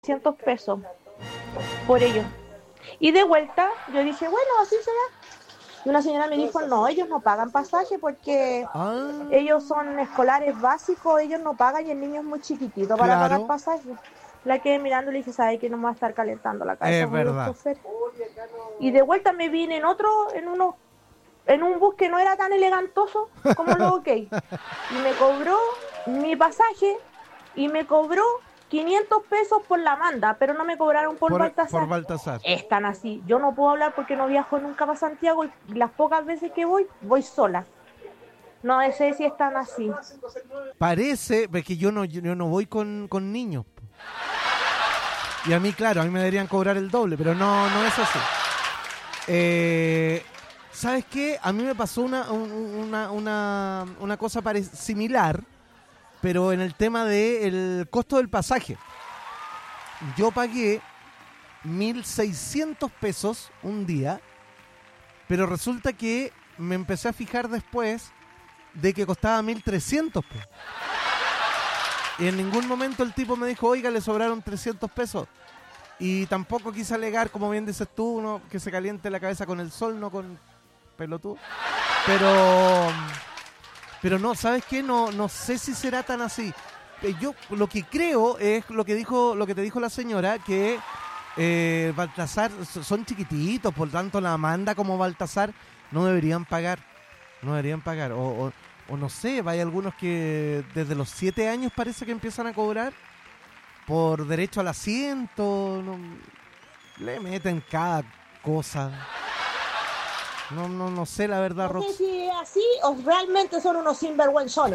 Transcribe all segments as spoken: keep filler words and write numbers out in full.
trescientos pesos por ellos. Y de vuelta, yo dije, bueno, así será. Y una señora me dijo, no, ellos no pagan pasaje porque Ah, ellos son escolares básicos, ellos no pagan y el niño es muy chiquitito para claro. pagar pasaje. La quedé mirando y le dije, ¿sabes que no me va a estar calentando la cabeza Es con los verdad. choferes? Y de vuelta me vine en otro, en uno, en un bus que no era tan elegantoso como los OK. Y me cobró mi pasaje y me cobró quinientos pesos por la manda, pero no me cobraron por, Por, Baltasar. por Baltasar. Están así. Yo no puedo hablar porque no viajo nunca para Santiago y las pocas veces que voy, voy sola. No sé si están así. Parece, porque yo no, yo no voy con, con niños. Y a mí, claro, a mí me deberían cobrar el doble, pero no, no es así. Eh, ¿Sabes qué? A mí me pasó una, una, una, una cosa pare- similar, pero en el tema del costo del pasaje. Yo pagué mil seiscientos pesos un día, pero resulta que me empecé a fijar después de que costaba mil trescientos pesos. Y en ningún momento el tipo me dijo, oiga, le sobraron trescientos pesos. Y tampoco quise alegar, como bien dices tú, uno que se caliente la cabeza con el sol, no con pelotudo. Pero, pero no, ¿sabes qué? No, no sé si será tan así. Eh, Yo lo que creo es lo que dijo, lo que te dijo la señora, que eh, Baltasar so- son chiquititos, por tanto la Amanda como Baltasar no deberían pagar, no deberían pagar. O, o, o no sé, hay algunos que desde los siete años parece que empiezan a cobrar por derecho al asiento, no, le meten cada cosa. No, no, no sé la verdad, No sé Rox. si es así o realmente son unos sinvergüenzones.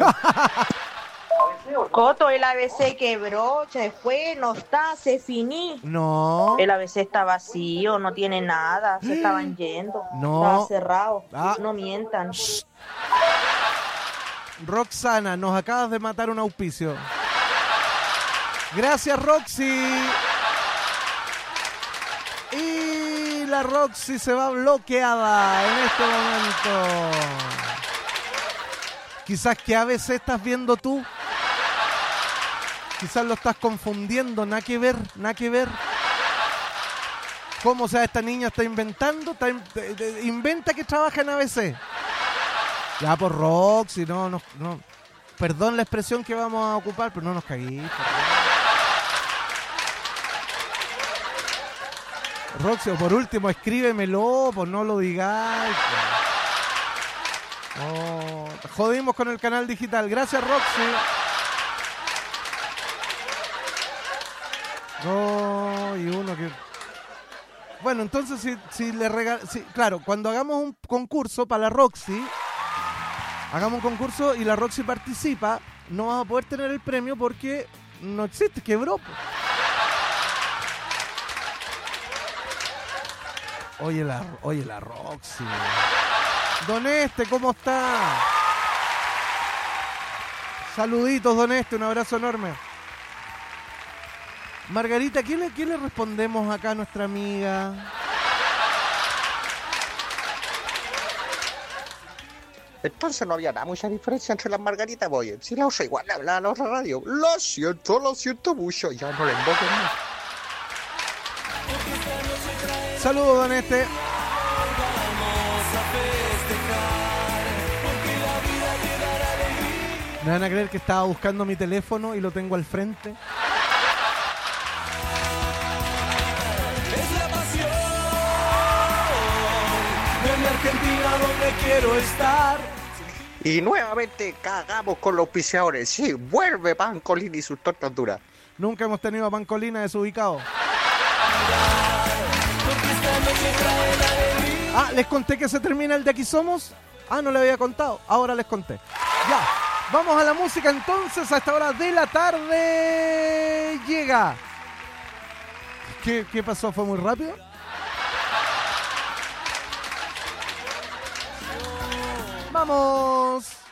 Coto, el A B C quebró, se fue, no está, se finí. No, El A B C está vacío, no tiene nada, se estaban yendo. No. Estaba cerrado, Ah. no mientan. Roxana, nos acabas de matar un auspicio. Gracias, Roxy. Y la Roxy se va bloqueada en este momento. Quizás que A B C estás viendo tú. Quizás lo estás confundiendo, nada que ver, nada que ver. ¿Cómo? O sea, esta niña está inventando, está in- de- de- inventa que trabaja en A B C. Ya por Roxy, no, no, no. Perdón la expresión que vamos a ocupar, pero no nos caguís. Roxy, o por último, escríbemelo, pues no lo digáis. Pues. Oh, jodimos con el canal digital. Gracias, Roxy. No, y uno que... Bueno, entonces si, si le regal... si, claro, cuando hagamos un concurso para la Roxy, hagamos un concurso y la Roxy participa, no vas a poder tener el premio porque no existe, quebró. Po. Oye la, oye la Roxy. Don Este, ¿cómo está? Saluditos, Don Este, un abrazo enorme. Margarita, ¿qué le, qué le respondemos acá a nuestra amiga? Entonces no había nada, mucha diferencia entre las margaritas, voy. Si la uso igual, le hablaba a la otra radio. Lo siento, lo siento mucho. Ya no le invoquen más. Saludos, Don Este. ¿Me van a creer que estaba buscando mi teléfono y lo tengo al frente? Es la pasión de mi Argentina donde quiero estar. Y nuevamente cagamos con los auspiciadores. Sí, vuelve Pancolini y sus tortas duras. Nunca hemos tenido a Pancolina desubicado. Ah, ¿les conté que se termina el de Aquí Somos? Ah, no le había contado. Ahora les conté. Ya, vamos a la música entonces. A esta hora de la tarde llega. ¿Qué, qué pasó? ¿Fue muy rápido? ¡Vamos!